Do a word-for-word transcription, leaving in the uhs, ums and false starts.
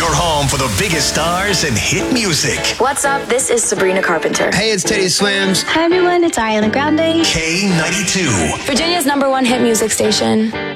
Your home for the biggest stars and hit music. What's up? This is Sabrina Carpenter. Hey, it's Teddy Swims. Hi everyone, it's Ariana Grande. K ninety-two. Virginia's number one hit music station.